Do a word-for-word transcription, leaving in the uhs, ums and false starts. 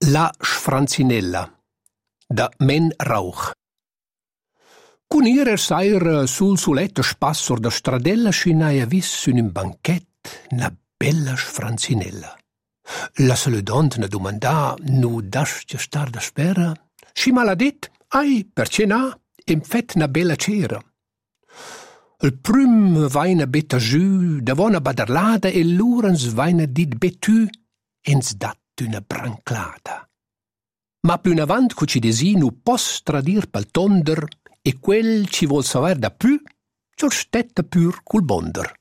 La Sfranzinella da Men Rauch. Cun ir er sair sul suletto spassor da stradella scinaia vis un banchett na bella Sfranzinella. La saludont ne domanda nu dascia star da spera. Schi maladit, ai, per cenar, em fet na bella cera. Il prum vaina betta giù, davona badarlada e l'urens vaina dit betu, ens dat una branclata. Ma più in avant co ci desinu pos tradir pel tonder e quel ci vuol saver da più, ciò stetta pur col bonder.